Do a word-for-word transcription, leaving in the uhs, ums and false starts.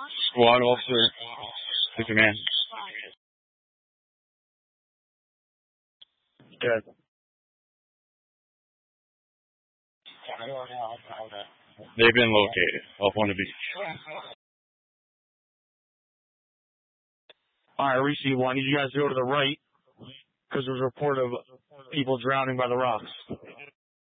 Squad officer, the command. Good. They've been located up on the beach. Alright, receive one. I need you guys to go to the right because there's a report of people drowning by the rocks.